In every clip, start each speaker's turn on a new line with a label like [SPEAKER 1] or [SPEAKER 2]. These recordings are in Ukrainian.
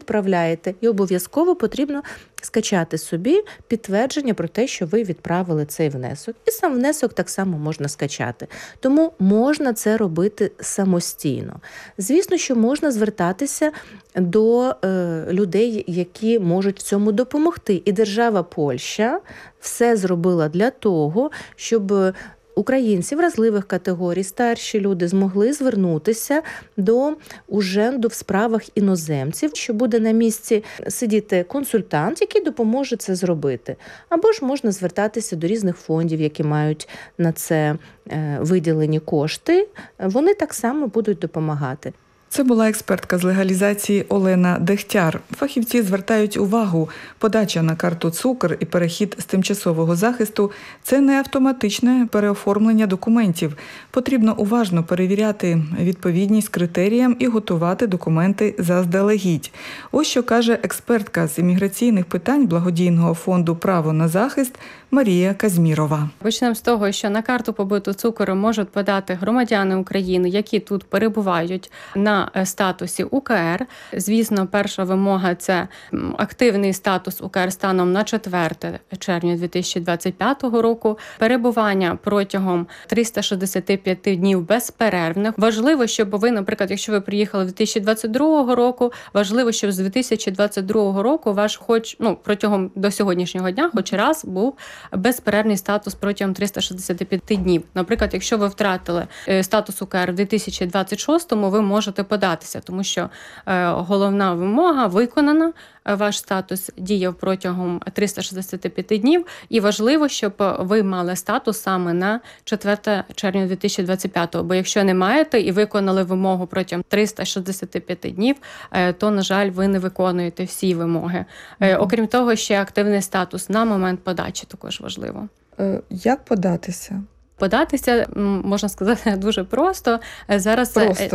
[SPEAKER 1] відправляєте. І обов'язково потрібно скачати собі підтвердження про те, що ви відправили цей внесок. І сам внесок так само можна скачати. Тому можна це робити самостійно. Звісно, що можна звертатися до людей, які можуть в цьому допомогти. І держава Польща все зробила для того, щоб українці вразливих категорій, старші люди змогли звернутися до уженду в справах іноземців, що буде на місці сидіти консультант, який допоможе це зробити. Або ж можна звертатися до різних фондів, які мають на це виділені кошти. Вони так само будуть допомагати.
[SPEAKER 2] Це була експертка з легалізації Олена Дегтяр. Фахівці звертають увагу, подача на карту цукор і перехід з тимчасового захисту – це не автоматичне переоформлення документів. Потрібно уважно перевіряти відповідність критеріям і готувати документи заздалегідь. Ось що каже експертка з імміграційних питань благодійного фонду «Право на захист» Марія Казмірова.
[SPEAKER 3] Почнемо з того, що на карту побиту цукору можуть подати громадяни України, які тут перебувають на статусі УКР. Звісно, перша вимога – це активний статус УКР станом на 4 червня 2025 року. Перебування протягом 365 днів безперервних. Важливо, щоб ви, наприклад, якщо ви приїхали 2022 року, важливо, щоб з 2022 року ваш протягом до сьогоднішнього дня хоч раз був безперервний статус протягом 365 днів. Наприклад, якщо ви втратили статус УКР в 2026-му, ви можете податися, тому що головна вимога виконана, ваш статус діяв протягом 365 днів, і важливо, щоб ви мали статус саме на 4 червня 2025-го, бо якщо не маєте і виконали вимогу протягом 365 днів, то, на жаль, ви не виконуєте всі вимоги. Окрім того, ще активний статус на момент подачі також важливо.
[SPEAKER 2] Як податися?
[SPEAKER 3] Податися, можна сказати, дуже просто. Зараз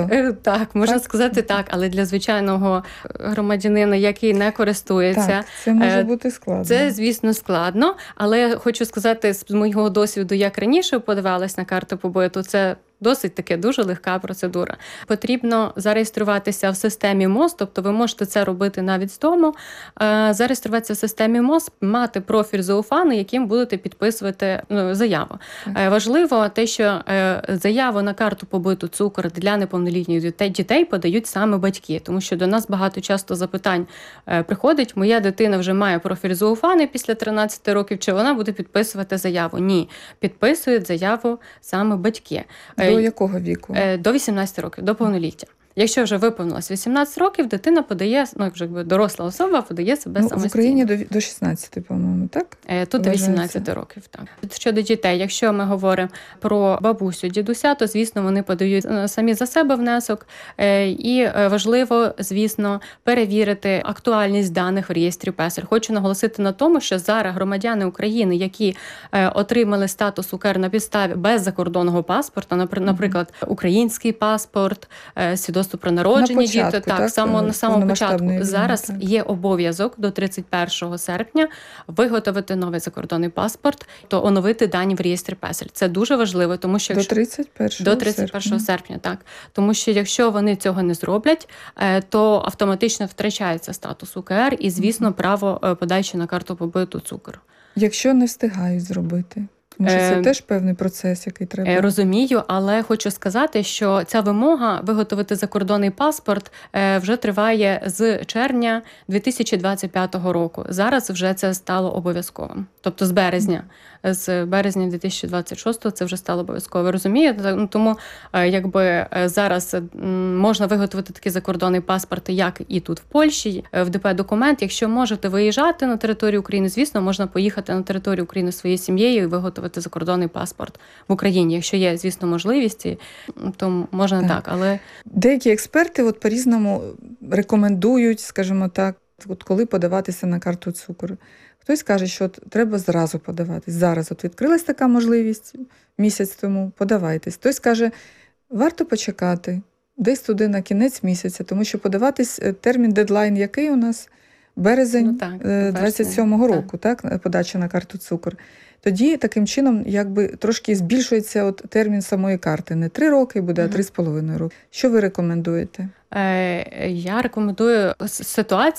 [SPEAKER 3] так, можна сказати так, але для звичайного громадянина, який не користується.
[SPEAKER 2] Так, це може бути складно.
[SPEAKER 3] Це, звісно, складно, але хочу сказати, з моєго досвіду, як раніше подавалась на карту побиту, це досить таки дуже легка процедура. Потрібно зареєструватися в системі МОЗ, тобто ви можете це робити навіть з дому. Зареєструватися в системі МОЗ, мати профіль зауфану, яким будете підписувати заяву. Важливо те, що заяву на карту побиту цукор для неповнолітніх дітей подають саме батьки, тому що до нас багато часто запитань приходить: моя дитина вже має профіль зауфану після 13 років, чи вона буде підписувати заяву? Ні, підписують заяву саме батьки.
[SPEAKER 2] До якого віку?
[SPEAKER 3] До 18 років, до повноліття. Якщо вже виповнилось 18 років, дитина подає, вже доросла особа подає себе самостійно.
[SPEAKER 2] В Україні до 16, по-моєму, так?
[SPEAKER 3] Тут до 18 років, так. Щодо дітей, якщо ми говоримо про бабусю, дідуся, то, звісно, вони подають самі за себе внесок. І важливо, звісно, перевірити актуальність даних в реєстрі ПЕСЕЛь. Хочу наголосити на тому, що зараз громадяни України, які отримали статус УКР на підставі без закордонного паспорта, наприклад, український паспорт, свідоцтво про народження діти, на самому початку. Зараз є обов'язок до 31 серпня виготовити новий закордонний паспорт, то оновити дані в реєстрі ПЕСЕЛь. Це дуже важливо, тому що
[SPEAKER 2] до 31
[SPEAKER 3] серпня, так. Тому що якщо вони цього не зроблять, то автоматично втрачається статус УКР і, звісно, право подачі на карту побиту цукор.
[SPEAKER 2] Якщо не встигають зробити? Може, це теж певний процес, який треба?
[SPEAKER 3] Розумію, але хочу сказати, що ця вимога виготовити закордонний паспорт вже триває з червня 2025 року. Зараз вже це стало обов'язковим. Тобто з березня 2026 це вже стало обов'язково. Розумієте? Тому зараз можна виготовити такий закордонний паспорт, як і тут в Польщі, в ДП-документ. Якщо можете виїжджати на територію України, звісно, можна поїхати на територію України своєю сім'єю і виготовити закордонний паспорт в Україні. Якщо є, звісно, можливість, то можна так. Але
[SPEAKER 2] деякі експерти по-різному рекомендують, скажімо так, коли подаватися на карту цукору. Хтось каже, що треба зразу подаватись. Зараз відкрилась така можливість місяць тому, подавайтесь. Хтось каже, варто почекати десь туди на кінець місяця, тому що подаватись термін, дедлайн який у нас? Березень 27-го року, так, подача на карту цукор. Тоді таким чином трошки збільшується термін самої карти. Не 3 роки буде, а 3,5 роки. Що ви рекомендуєте?
[SPEAKER 3] Я рекомендую ситуацію,